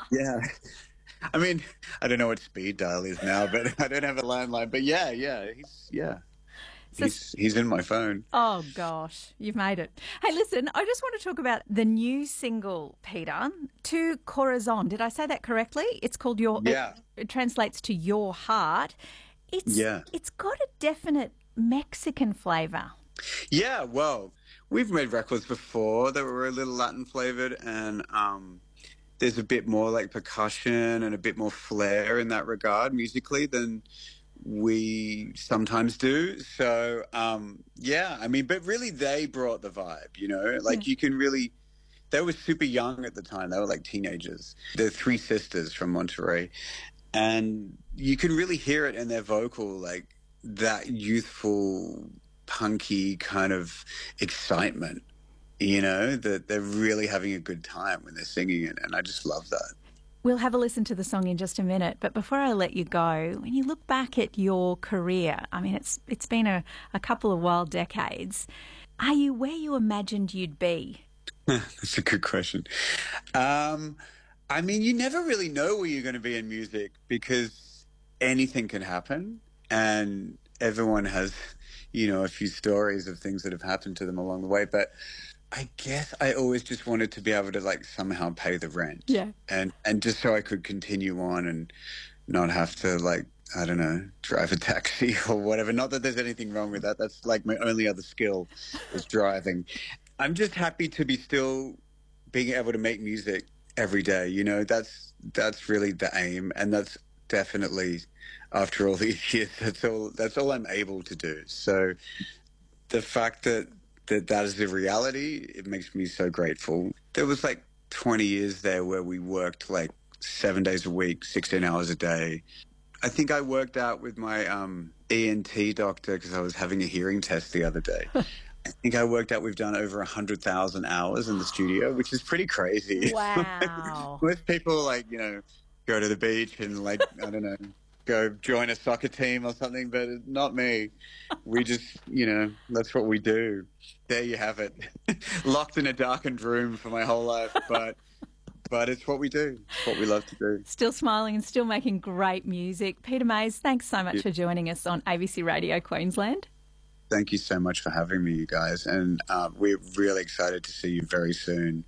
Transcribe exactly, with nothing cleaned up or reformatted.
Yeah. I mean, I don't know what speed dial is now, but I don't have a landline. But yeah, yeah, he's yeah, So, he's he's in my phone. oh gosh, you've made it. Hey, listen, I just want to talk about the new single, Peter, Tu Corazon. Did I say that correctly? It's called Your, it, Yeah, it translates to Your Heart. It's yeah, it's got a definite Mexican flavour. yeah. Well, we've made records before that were a little Latin flavored, and um, there's a bit more like percussion and a bit more flair in that regard musically than we sometimes do. So, um, yeah, I mean, but really they brought the vibe, you know, Yeah. like you can really, they were super young at the time. They were like teenagers. They're three sisters from Monterey. And you can really hear it in their vocal, like that youthful, punky kind of excitement, you know, that they're really having a good time when they're singing it. And I just love that. We'll have a listen to the song in just a minute, but before I let you go, when you look back at your career, I mean, it's it's been a, a couple of wild decades. Are you where you imagined you'd be? That's a good question. Um, I mean, you never really know where you're going to be in music because anything can happen, and everyone has, you know, a few stories of things that have happened to them along the way. But I guess I always just wanted to be able to like somehow pay the rent, Yeah. and and just so I could continue on and not have to like I don't know drive a taxi or whatever. Not that there's anything wrong with that. That's like my only other skill is driving. I'm just happy to be still being able to make music every day. You know, that's that's really the aim, and that's definitely after all these years. That's all. That's all I'm able to do. So the fact that that that is the reality, it makes me so grateful. There was like twenty years there where we worked like seven days a week, sixteen hours a day. I think I worked out with my um, E N T doctor because I was having a hearing test the other day. I think I worked out we've done over one hundred thousand hours in the studio, which is pretty crazy. Wow. Most people, like, you know, go to the beach and, like, I don't know, go join a soccer team or something, but not me. We just, you know, that's what we do. There you have it. Locked in a darkened room for my whole life, but but it's what we do. It's what we love to do. Still smiling and still making great music. Peter Mays, thanks so much for joining us on A B C Radio Queensland. Thank you so much for having me, you guys. And uh, we're really excited to see you very soon.